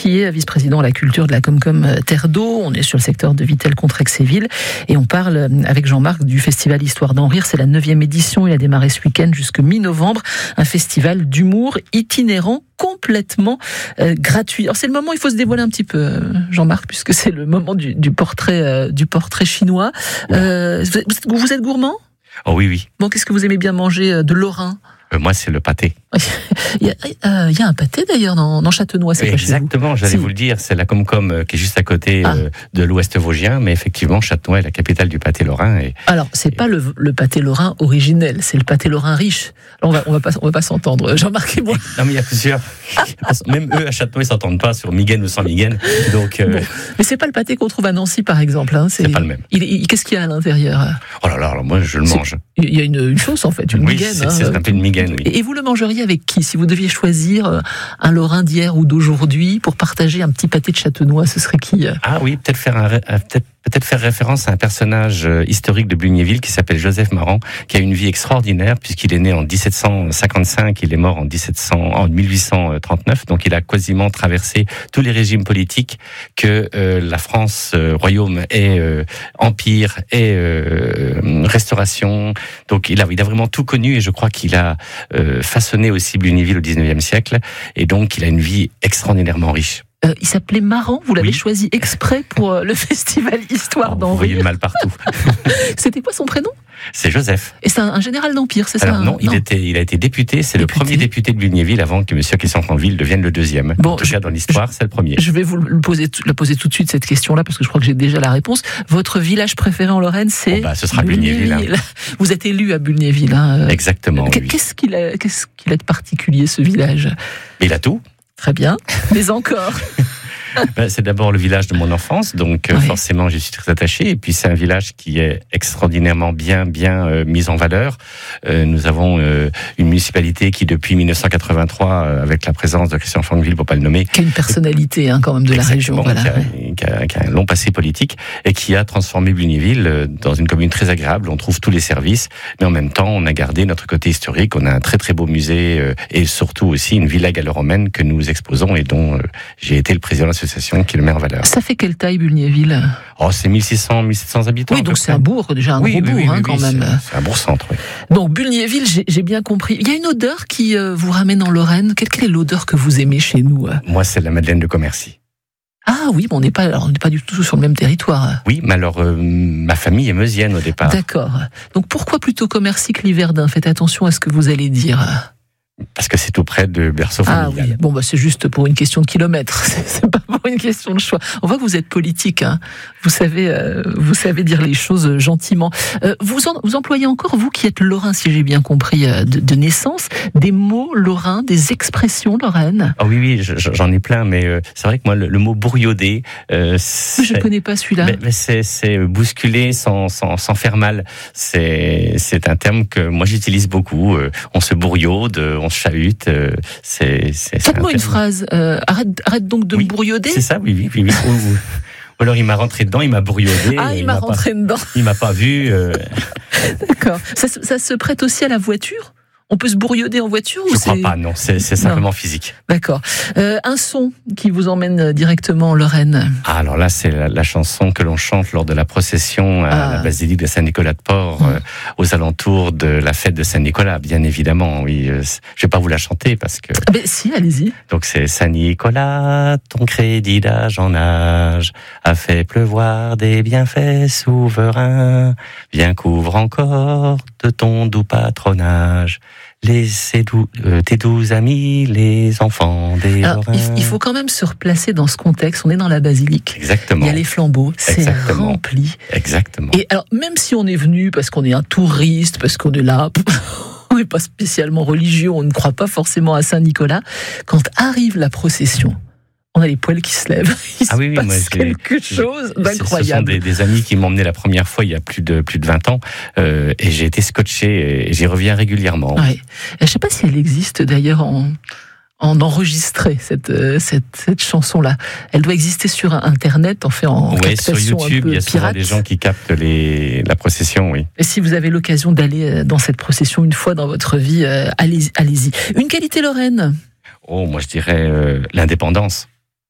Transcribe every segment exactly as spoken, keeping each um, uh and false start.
Tillet, vice-président à la culture de la Comcom Terre d'Eau. On est sur le secteur de Vittel contre Aix-et-Ville et on parle avec Jean-Marc du festival Histoire d'en rire. C'est la neuvième édition. Il a démarré ce week-end jusqu'au mi-novembre. Un festival d'humour itinérant, complètement euh, gratuit. Alors c'est le moment, il faut se dévoiler un petit peu, euh, Jean-Marc, puisque c'est le moment du, du portrait, euh, du portrait chinois. Euh, vous, êtes, vous êtes gourmand ? Oh oui, oui. Bon, qu'est-ce que vous aimez bien manger de Lorrain ? Euh, moi, c'est le pâté. il, y a, euh, il y a un pâté d'ailleurs dans, dans Châtenois, c'est oui, pas chez vous. Exactement, j'allais si. vous le dire, c'est la Comcom euh, qui est juste à côté ah. euh, de l'Ouest vosgien, mais effectivement, Châtenois est la capitale du pâté lorrain. Et, Alors, c'est et... pas le, le pâté lorrain originel, c'est le pâté lorrain riche. Alors, on va, on va pas, on va pas s'entendre, Jean-Marc et moi. Non, mais il y a plusieurs. Même eux, à Châtenois, ils s'entendent pas sur Miguen ou sans Miguen. Donc, euh... bon. Mais c'est pas le pâté qu'on trouve à Nancy, par exemple. Hein. C'est, c'est pas le même. Il, il, qu'est-ce qu'il y a à l'intérieur ? Oh là là, alors moi, je le c'est... mange. Il y a une, une sauce, en fait, une oui, Miguen. C'est, hein. c'est un peu une Miguen, oui. Et vous le mangeriez avec qui ? Si vous deviez choisir un Lorrain d'hier ou d'aujourd'hui pour partager un petit pâté de Châtenois, ce serait qui ? Ah oui, peut-être faire un, peut-être, peut-être faire référence à un personnage historique de Bulgnéville qui s'appelle Joseph Marant, qui a une vie extraordinaire puisqu'il est né en dix-sept cent cinquante-cinq, il est mort en dix-sept cents, en mille huit cent trente-neuf, donc il a quasiment traversé tous les régimes politiques que euh, la France, euh, royaume et euh, empire et euh, restauration. Donc il a, il a vraiment tout connu et je crois qu'il a euh, façonné aussi Bulgnéville au dix-neuvième siècle et donc il a une vie extraordinairement riche. Euh, il s'appelait Marant, vous l'avez oui. choisi exprès pour euh, le festival Histoire oh, d'en rire. Vous voyez le mal partout. C'était quoi son prénom ? C'est Joseph. Et c'est un, un général d'Empire, c'est Alors ça ? non, il, était, il a été député, c'est député. le premier député de Bulgnéville avant que M. Quesson-Franville devienne le deuxième. Bon, en tout je, cas, dans l'histoire, je, c'est le premier. Je vais vous le poser, la poser tout de suite, cette question-là, parce que je crois que j'ai déjà la réponse. Votre village préféré en Lorraine, c'est... Oh bah, ce sera Bulgnéville. Hein. Vous êtes élu à Bulgnéville. Hein. Exactement, oui. Qu'est-ce qu'il a, qu'est-ce qu'il a de particulier, ce village ? Il a tout. Très bien, mais encore Ben, c'est d'abord le village de mon enfance, donc oui. forcément j'y suis très attaché. Et puis c'est un village qui est extraordinairement bien, bien euh, mis en valeur. Euh, nous avons euh, une municipalité qui depuis mille neuf cent quatre-vingt-trois, euh, avec la présence de Christian Franville, pour pas le nommer, qui a une personnalité hein, quand même de la région, voilà. qui, a, qui, a, qui a un long passé politique et qui a transformé Bulgnéville dans une commune très agréable. On trouve tous les services, mais en même temps on a gardé notre côté historique. On a un très très beau musée euh, et surtout aussi une villa gallo-romaine que nous exposons et dont euh, j'ai été le président de l'association qui le met en valeur. Ça fait quelle taille Bulgnéville ? Oh, c'est mille six cents, mille sept cents habitants. Oui, donc c'est un bourg, déjà un oui, gros oui, bourg oui, hein, oui, quand c'est, même. C'est un bourg-centre, oui. Donc Bulgnéville, j'ai, j'ai bien compris. Il y a une odeur qui euh, vous ramène en Lorraine. Quelle, quelle est l'odeur que vous aimez chez nous ? Moi, c'est la Madeleine de Commercy. Ah oui, bon, on n'est pas, alors, on n'est pas du tout sur le même territoire. Oui, mais alors euh, ma famille est meusienne au départ. D'accord. Donc pourquoi plutôt Commercy que Liverdun ? Faites attention à ce que vous allez dire. Parce que c'est tout près de berceau familial. Ah oui, bon bah c'est juste pour une question de kilomètres, c'est, c'est pas pour une question de choix. On voit que vous êtes politique, hein. Vous savez, euh, vous savez dire les choses gentiment. Euh, vous, en, vous employez encore, vous qui êtes lorrain, si j'ai bien compris, euh, de, de naissance, des mots lorrains, des expressions lorraines. Ah oui, oui, je, j'en ai plein, mais euh, c'est vrai que moi le, le mot bourriauder, euh, c'est, je connais pas celui-là. Mais, mais c'est, c'est bousculer sans, sans, sans faire mal. C'est, c'est un terme que moi j'utilise beaucoup. Euh, on se bourriaude, on chahute, euh, c'est, c'est. Faites-moi une phrase. Euh, arrête, arrête donc de oui, me bourriauder. C'est ça, oui, oui, oui. oui. ou, ou, ou alors il m'a rentré dedans, il m'a bourriaudé. Ah, il, il m'a, m'a rentré pas, dedans. Il m'a pas vu. Euh... D'accord. Ça, ça se prête aussi à la voiture ? On peut se bourriauder en voiture Je ou crois c'est... pas, non. C'est, c'est simplement non. physique. D'accord. Euh, un son qui vous emmène directement en Lorraine. Ah, alors là, c'est la, la chanson que l'on chante lors de la procession à ah. la basilique de Saint-Nicolas-de-Port, mmh. euh, aux alentours de la fête de Saint-Nicolas, bien évidemment. Oui, euh, je vais pas vous la chanter parce que. Ah ben si, allez-y. Donc c'est Saint-Nicolas, ton crédit d'âge en âge a fait pleuvoir des bienfaits souverains. Viens couvre encore de ton doux patronage. Les, doux, euh, tes doux amis, les enfants des Alors, Lorrains. Il faut quand même se replacer dans ce contexte. On est dans la basilique. Exactement. Il y a les flambeaux. C'est Exactement. rempli. Exactement. Et alors, même si on est venu parce qu'on est un touriste, parce qu'on est là, on n'est pas spécialement religieux, on ne croit pas forcément à Saint-Nicolas, quand arrive la procession, on a les poils qui se lèvent. Il ah se oui, oui, passe moi, quelque chose d'incroyable. Ce sont des, des amis qui m'ont emmené la première fois il y a plus de plus de vingt ans, euh, et j'ai été scotché et j'y reviens régulièrement. Ouais. Je ne sais pas si elle existe d'ailleurs en en enregistré cette cette cette chanson-là. Elle doit exister sur Internet, en fait en ouais, captation sur YouTube, un peu il y a souvent pirate. des gens qui captent les la procession, oui. Et si vous avez l'occasion d'aller dans cette procession une fois dans votre vie, euh, allez allez-y. Une qualité lorraine. Oh, moi je dirais euh, l'indépendance.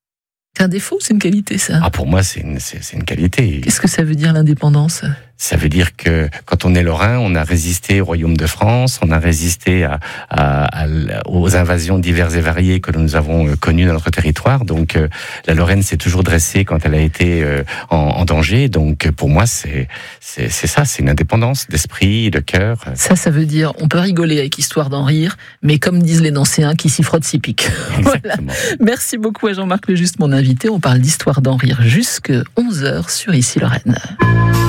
C'est un défaut, c'est une qualité, ça? Ah, pour moi, c'est une, c'est, c'est une qualité. Qu'est-ce que ça veut dire, l'indépendance? Ça veut dire que quand on est lorrain, on a résisté au royaume de France, on a résisté à, à, à, aux invasions diverses et variées que nous avons connues dans notre territoire. Donc euh, la Lorraine s'est toujours dressée quand elle a été euh, en, en danger. Donc pour moi, c'est, c'est, c'est ça, c'est une indépendance d'esprit, de cœur. Ça, ça veut dire, on peut rigoler avec Histoire d'en rire, mais comme disent les Nancéens, qui s'y frotte s'y pique. Voilà. Merci beaucoup à Jean-Marc Lejuste, mon invité. On parle d'Histoire d'en rire jusqu'à onze heures sur Ici Lorraine.